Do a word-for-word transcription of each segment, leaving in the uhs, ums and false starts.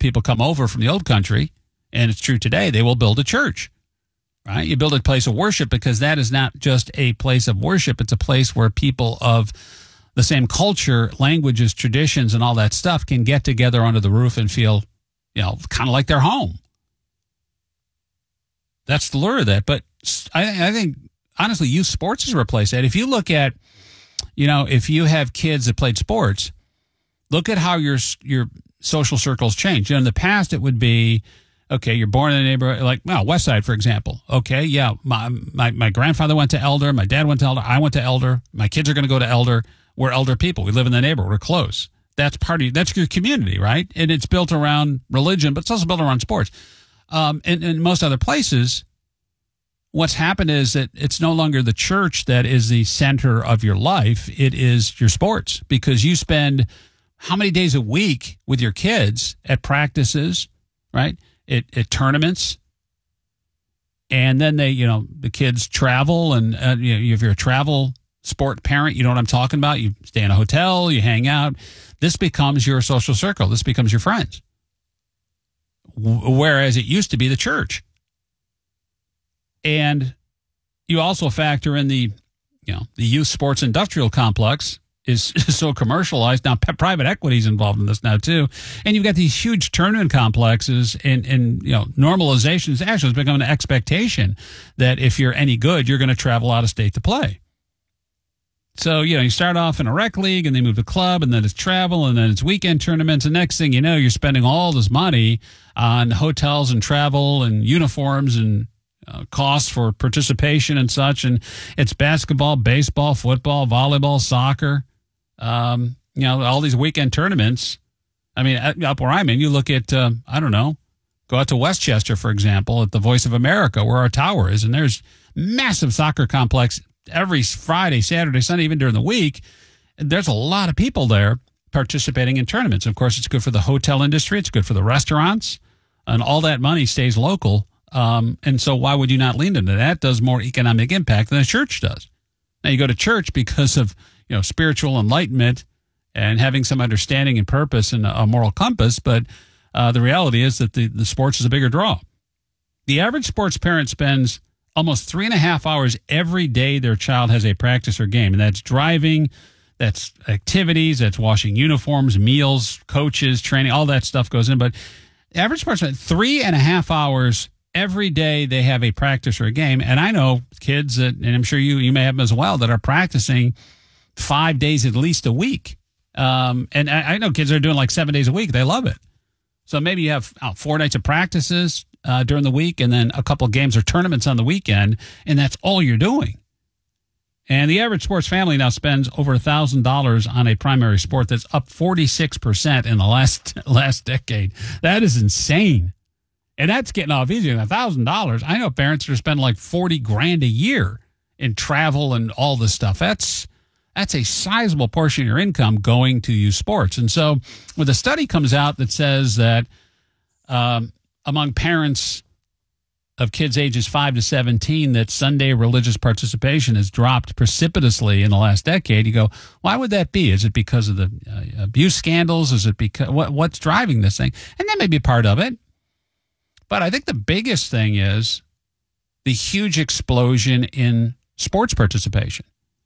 people come over from the old country, and it's true today, they will build a church, right? You build a place of worship because that is not just a place of worship. It's a place where people of the same culture, languages, traditions, and all that stuff can get together under the roof and feel, you know, kind of like they're home. That's the lure of that. But I, I think, honestly, youth sports has replaced that. If you look at, you know, if you have kids that played sports, look at how your your social circles change. You know, in the past, it would be, okay, you're born in a neighborhood, like, well, West Side, for example. Okay, yeah, my, my, my grandfather went to Elder. My dad went to Elder. I went to Elder. My kids are going to go to Elder. We're Elder people. We live in the neighborhood. We're close. That's part of, that's your community, right? And it's built around religion, but it's also built around sports. Um, and in most other places, what's happened is that it's no longer the church that is the center of your life. It is your sports, because you spend how many days a week with your kids at practices, right? At, at tournaments. And then they, you know, the kids travel, and uh, you know, if you're a travel sport parent, you know what I'm talking about. You stay in a hotel, you hang out. This becomes your social circle. This becomes your friends. Whereas it used to be the church. And you also factor in the, you know, the youth sports industrial complex is, is so commercialized. Now, p- private equity is involved in this now, too. And you've got these huge tournament complexes, and, and you know, normalization is actually becoming an expectation that if you're any good, you're going to travel out of state to play. So, you know, you start off in a rec league, and they move to club, and then it's travel, and then it's weekend tournaments. And next thing you know, you're spending all this money on hotels and travel and uniforms and uh, costs for participation and such. And it's basketball, baseball, football, volleyball, soccer, um, you know, all these weekend tournaments. I mean, up where I'm in, you look at, uh, I don't know, go out to Westchester, for example, at the Voice of America, where our tower is, and there's massive soccer complex every Friday, Saturday, Sunday, even during the week. There's a lot of people there participating in tournaments. Of course, it's good for the hotel industry. It's good for the restaurants, and all that money stays local. Um, and so why would you not lean into that? It does more economic impact than a church does. Now, you go to church because of, you know, spiritual enlightenment and having some understanding and purpose and a moral compass. But uh, the reality is that the, the sports is a bigger draw. The average sports parent spends almost three and a half hours every day their child has a practice or game. And that's driving, that's activities, that's washing uniforms, meals, coaches, training, all that stuff goes in. But the average person, three and a half hours every day they have a practice or a game. And I know kids that, and I'm sure you, you may have them as well, that are practicing five days at least a week. Um, and I, I know kids are doing like seven days a week. They love it. So maybe you have oh, four nights of practices uh, during the week, and then a couple of games or tournaments on the weekend, and that's all you're doing. And the average sports family now spends over one thousand dollars on a primary sport. That's up forty-six percent in the last last decade. That is insane. And that's getting off easy. one thousand dollars. I know parents are spending like forty grand a year in travel and all this stuff. That's that's a sizable portion of your income going to youth sports. And so when the study comes out that says that um, among parents of kids ages five to seventeen, that Sunday religious participation has dropped precipitously in the last decade, you go, why would that be? Is it because of the uh, abuse scandals? Is it because what, what's driving this thing? And that may be part of it. But I think the biggest thing is the huge explosion in sports participation.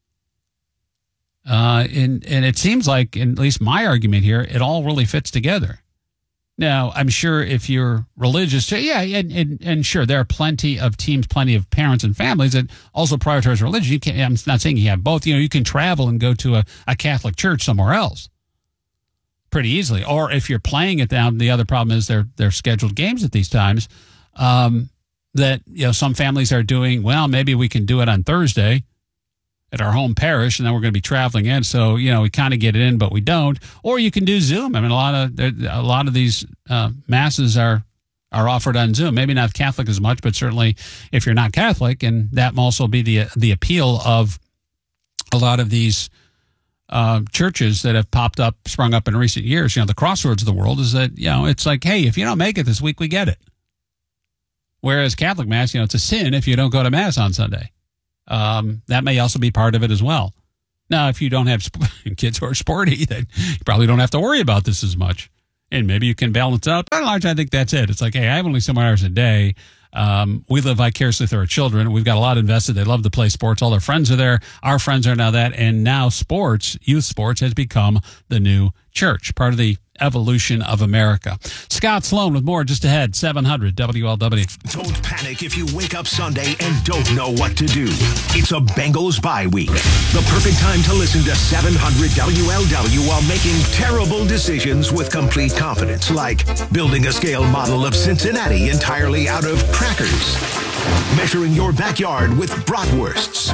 Uh, and, and it seems like, at least my argument here, it all really fits together. Now, I'm sure if you're religious, yeah, and, and, and sure, there are plenty of teams, plenty of parents and families that also prioritize religion. You can't, I'm not saying you have both. You know, you can travel and go to a, a Catholic church somewhere else pretty easily. Or if you're playing it down, the other problem is they're, they're scheduled games at these times um, that, you know, some families are doing, well, maybe we can do it on Thursday at our home parish, and then we're going to be traveling in. So, you know, we kind of get it in, but we don't. Or you can do Zoom. I mean, a lot of a lot of these uh, masses are are offered on Zoom. Maybe not Catholic as much, but certainly if you're not Catholic, and that may also be the the appeal of a lot of these uh, churches that have popped up, sprung up in recent years. You know, the Crossroads of the world is that, you know, it's like, hey, if you don't make it this week, we get it. Whereas Catholic Mass, you know, it's a sin if you don't go to Mass on Sunday. Um, that may also be part of it as well. Now, if you don't have sp- kids who are sporty, then you probably don't have to worry about this as much. and maybe you can balance out. By and large, I think that's it. It's like, hey, I have only so many hours a day. Um, we live vicariously through our children. We've got a lot invested. They love to play sports. All their friends are there. Our friends are now that. And now sports, youth sports, has become the new church, part of the evolution of America. Scott Sloan with more just ahead, seven hundred W L W. Don't panic if you wake up Sunday and don't know what to do. It's a Bengals bye week. The perfect time to listen to seven hundred W L W while making terrible decisions with complete confidence, like building a scale model of Cincinnati entirely out of crackers, measuring your backyard with bratwursts,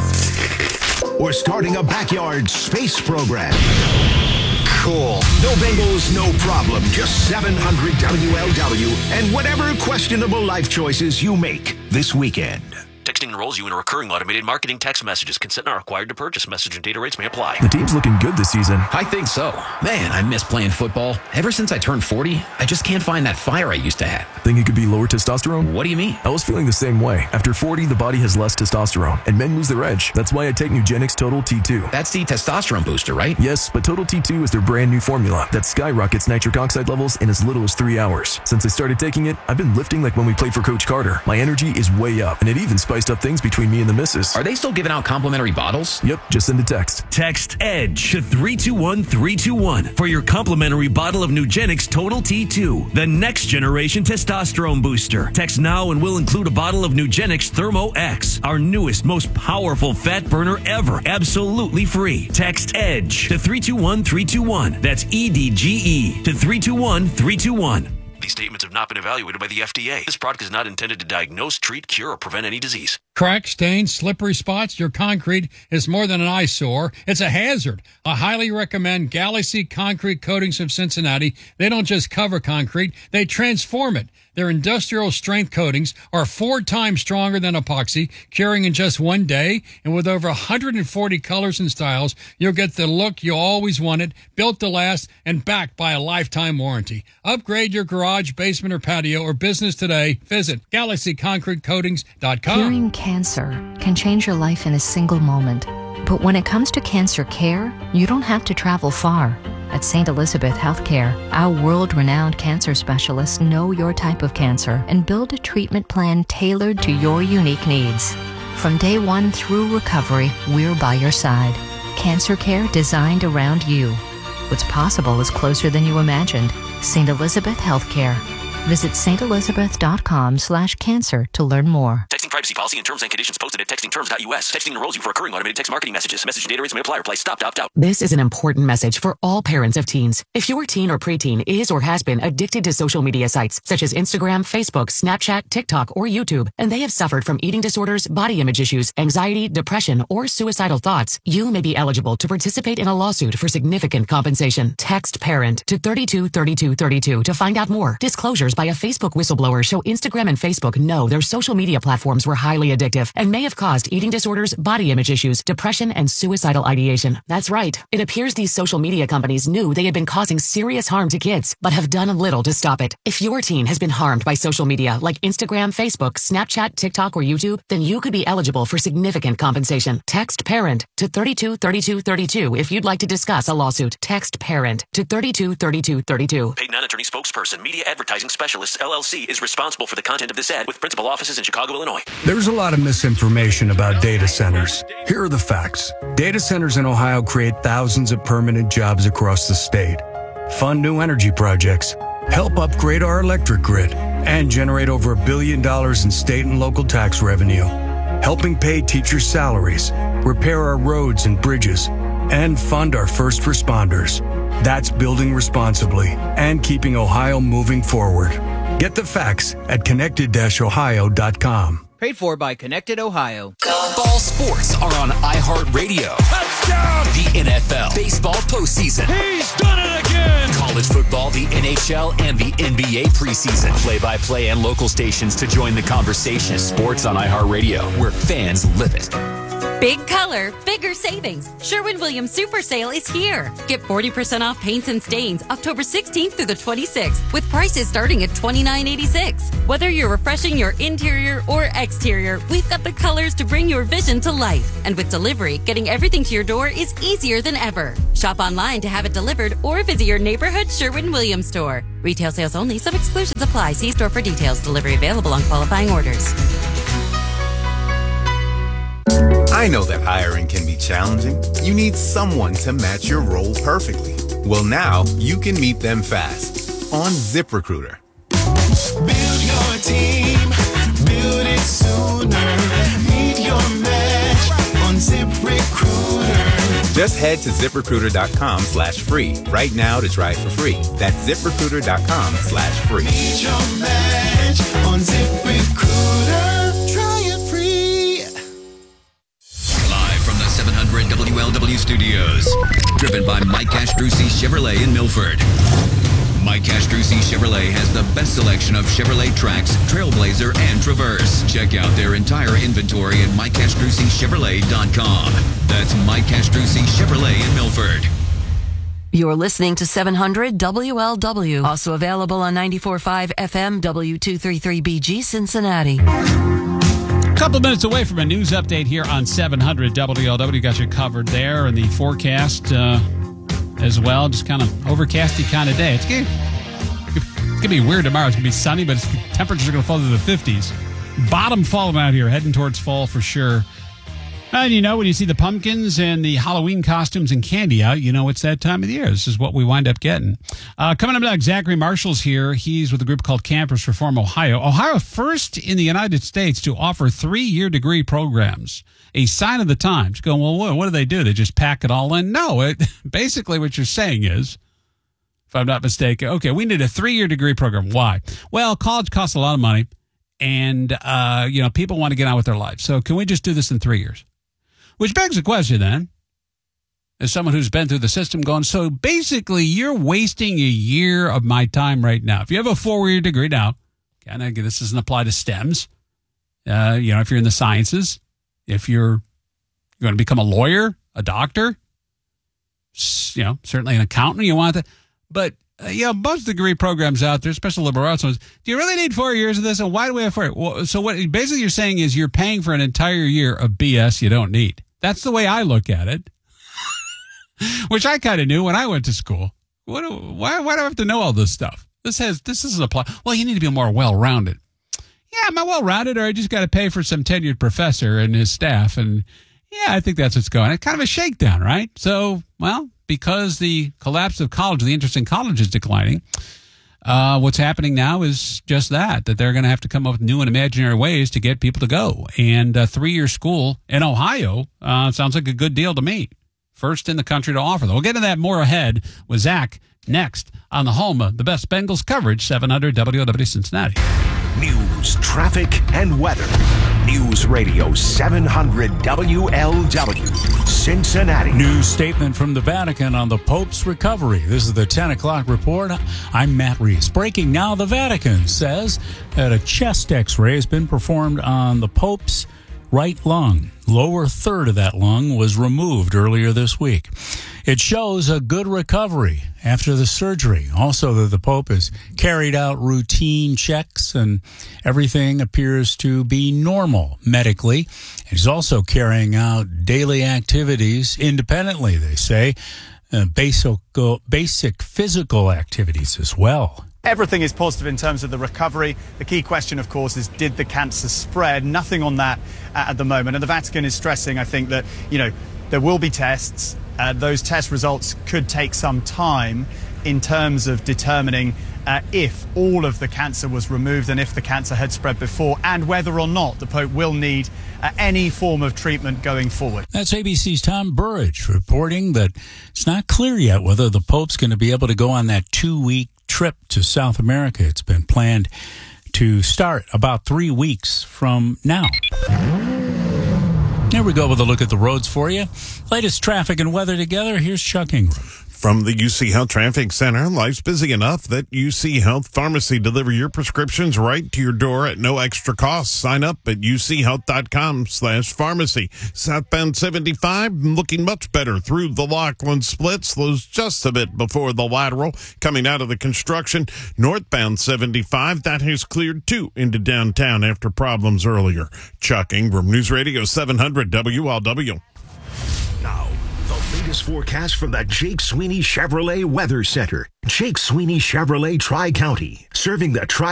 or starting a backyard space program. Cool. No Bengals, no problem. Just seven hundred W L W and whatever questionable life choices you make this weekend. Texting enrolls you in a recurring automated marketing text messages. Consent not required to purchase. Message and data rates may apply. The team's looking good this season. I think so. Man, I miss playing football. Ever since I turned forty, I just can't find that fire I used to have. Think it could be lower testosterone? What do you mean? I was feeling the same way. After forty, the body has less testosterone, and men lose their edge. That's why I take Nugenix Total T two. That's the testosterone booster, right? Yes, but Total T two is their brand new formula that skyrockets nitric oxide levels in as little as three hours. Since I started taking it, I've been lifting like when we played for Coach Carter. My energy is way up, and it even spiced up things between me and the missus. Are they still giving out complimentary bottles? Yep, just send a text. Text EDGE to three two one three two one for your complimentary bottle of Nugenix Total T two, the next generation testosterone booster. Text now and we'll include a bottle of Nugenix Thermo X, our newest, most powerful fat burner ever, absolutely free. Text EDGE to three two one three two one. That's E D G E to three two one three two one. These statements have not been evaluated by the F D A. This product is not intended to diagnose, treat, cure, or prevent any disease. Cracks, stains, slippery spots. Your concrete is more than an eyesore. It's a hazard. I highly recommend Galaxy Concrete Coatings of Cincinnati. They don't just cover concrete, they transform it. Their industrial strength coatings are four times stronger than epoxy, curing in just one day. And with over one hundred forty colors and styles, you'll get the look you always wanted, built to last, and backed by a lifetime warranty. Upgrade your garage, basement, or patio or business today. Visit galaxy concrete coatings dot com. Curing cancer can change your life in a single moment. But when it comes to cancer care, you don't have to travel far. At Saint Elizabeth Healthcare, our world-renowned cancer specialists know your type of cancer and build a treatment plan tailored to your unique needs. From day one through recovery, we're by your side. Cancer care designed around you. What's possible is closer than you imagined. Saint Elizabeth Healthcare. Visit saint elizabeth dot com slash cancer to learn more. Texting privacy policy and terms and conditions posted at texting terms dot U S. Texting enrolls you for recurring automated text marketing messages. Message and data rates may apply. Reply stop to opt out. This is an important message for all parents of teens. If your teen or preteen is or has been addicted to social media sites such as Instagram, Facebook, Snapchat, TikTok, or YouTube, and they have suffered from eating disorders, body image issues, anxiety, depression, or suicidal thoughts, you may be eligible to participate in a lawsuit for significant compensation. Text PARENT to thirty-two thirty-two thirty-two to find out more. Disclosures by a Facebook whistleblower show Instagram and Facebook know their social media platforms were highly addictive and may have caused eating disorders, body image issues, depression, and suicidal ideation. That's right. It appears these social media companies knew they had been causing serious harm to kids, but have done little to stop it. If your teen has been harmed by social media like Instagram, Facebook, Snapchat, TikTok, or YouTube, then you could be eligible for significant compensation. Text PARENT to thirty-two thirty-two thirty-two if you'd like to discuss a lawsuit. Text PARENT to thirty-two thirty-two thirty-two. Paid non-attorney spokesperson, Media Advertising Specialists, L L C, is responsible for the content of this ad with principal offices in Chicago, Illinois. There's a lot of misinformation about data centers. Here are the facts. Data centers in Ohio create thousands of permanent jobs across the state, fund new energy projects, help upgrade our electric grid, and generate over a billion dollars in state and local tax revenue, helping pay teachers' salaries, repair our roads and bridges, and fund our first responders. That's building responsibly and keeping Ohio moving forward. Get the facts at connected dash ohio dot com. Paid for by Connected Ohio. All sports are on iHeartRadio. Touchdown! The N F L, baseball postseason. He's done it again! College football, the N H L, and the N B A preseason. Play-by-play and local stations to join the conversation. Sports on iHeartRadio, where fans live it. Big color, bigger savings. Sherwin-Williams Super Sale is here. Get forty percent off paints and stains October sixteenth through the twenty-sixth with prices starting at twenty-nine eighty-six. Whether you're refreshing your interior or exterior, we've got the colors to bring your vision to life. And with delivery, getting everything to your door is easier than ever. Shop online to have it delivered or visit your neighborhood Sherwin-Williams store. Retail sales only. Some exclusions apply. See store for details. Delivery available on qualifying orders. I know that hiring can be challenging. You need someone to match your role perfectly. Well, now you can meet them fast on ZipRecruiter. Build your team, build it sooner. Meet your match on ZipRecruiter. Just head to ZipRecruiter.com slash free right now to try it for free. That's ZipRecruiter.com slash free. Meet your match on ZipRecruiter. Try it free. Live from the seven hundred W L W studios. Driven by Mike Castrucci Chevrolet in Milford. Mike Castrucci Chevrolet has the best selection of Chevrolet Trax, Trailblazer, and Traverse. Check out their entire inventory at Mike Castrucci Chevrolet dot com. That's Mike Castrucci Chevrolet in Milford. You're listening to seven hundred W L W. Also available on ninety-four point five F M W two thirty-three B G Cincinnati. A couple minutes away from a news update here on seven hundred W L W. Got you covered there, and the forecast uh, as well. Just kind of overcasty kind of day. It's going to be weird tomorrow. It's going to be sunny, but it's, temperatures are going to fall to the fifties. Bottom falling out here, heading towards fall for sure. And you know, when you see the pumpkins and the Halloween costumes and candy out, you know it's that time of the year. This is what we wind up getting. Uh, coming up next, Zachary Marshall's here. He's with a group called Campus Reform Ohio. Ohio first in the United States to offer three-year degree programs. A sign of the times. Going, well, what, what do they do? They just pack it all in? No, it, basically what you're saying is, if I'm not mistaken, okay, we need a three-year degree program. Why? Well, college costs a lot of money, and uh, you know people want to get on with their lives. So can we just do this in three years? Which begs the question then, as someone who's been through the system going, so basically you're wasting a year of my time right now. If you have a four-year degree now, kind of this doesn't apply to STEMs. Uh, you know, if you're in the sciences, if you're going to become a lawyer, a doctor, you know, certainly an accountant, you want that. But, uh, you know, most degree programs out there, especially liberal arts ones, do you really need four years of this? And why do we have four? Well, so what basically you're saying is you're paying for an entire year of B S you don't need. That's the way I look at it, which I kind of knew when I went to school. What? Do, why? Why do I have to know all this stuff? This has this doesn't apply. Well, you need to be more well-rounded. Yeah, am I well-rounded, or I just got to pay for some tenured professor and his staff? And yeah, I think that's what's going on. It's kind of a shakedown, right? So, well, because the collapse of college, the interest in college is declining. Uh, what's happening now is just that, that they're going to have to come up with new and imaginary ways to get people to go. And a three-year school in Ohio uh, sounds like a good deal to me. First in the country to offer them. We'll get into that more ahead with Zach next on the home of the best Bengals coverage, seven hundred W L W Cincinnati. News, traffic, and weather. News Radio seven hundred W L W, Cincinnati. News statement from the Vatican on the Pope's recovery. This is the ten o'clock report. I'm Matt Reese. Breaking now, the Vatican says that a chest x-ray has been performed on the Pope's right lung. Lower third of that lung was removed earlier this week. It shows a good recovery after the surgery. Also, that the Pope has carried out routine checks and everything appears to be normal medically. He's also carrying out daily activities independently, they say, uh, basic, uh, basic physical activities as well. Everything is positive in terms of the recovery. The key question, of course, is did the cancer spread? Nothing on that uh, at the moment. And the Vatican is stressing, I think, that, you know, there will be tests. Uh, those test results could take some time in terms of determining uh, if all of the cancer was removed and if the cancer had spread before, and whether or not the Pope will need uh, any form of treatment going forward. That's A B C's Tom Burridge reporting that it's not clear yet whether the Pope's going to be able to go on that two-week trip to South America. It's been planned to start about three weeks from now. Here we go with a look at the roads for you. Latest traffic and weather together. Here's Chuck Ingram. From the U C Health Traffic Center, life's busy enough that U C Health Pharmacy deliver your prescriptions right to your door at no extra cost. Sign up at uchealth.com slash pharmacy. Southbound seventy-five looking much better through the Laughlin split. Slows just a bit before the lateral coming out of the construction. Northbound seventy-five, that has cleared too into downtown after problems earlier. Chuck Ingram, News Radio seven hundred W L W. Now, the latest forecast from the Jake Sweeney Chevrolet Weather Center. Jake Sweeney Chevrolet Tri-County, serving the Tri